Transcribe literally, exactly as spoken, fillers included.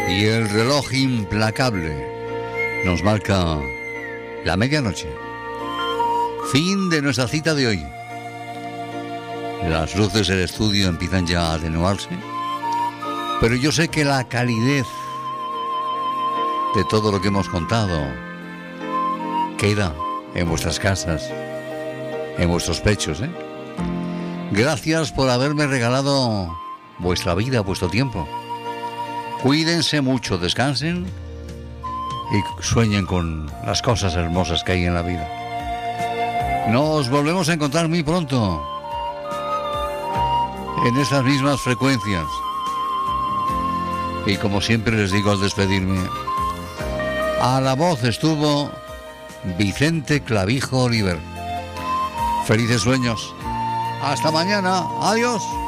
Y el reloj implacable nos marca la medianoche. Fin de nuestra cita de hoy. Las luces del estudio empiezan ya a atenuarse, pero yo sé que la calidez de todo lo que hemos contado queda en vuestras casas, en vuestros pechos, ¿eh? Gracias por haberme regalado vuestra vida, vuestro tiempo. Cuídense mucho, descansen y sueñen con las cosas hermosas que hay en la vida. Nos volvemos a encontrar muy pronto en esas mismas frecuencias. Y como siempre les digo al despedirme, a la voz estuvo Vicente Clavijo Oliver. Felices sueños. Hasta mañana. Adiós.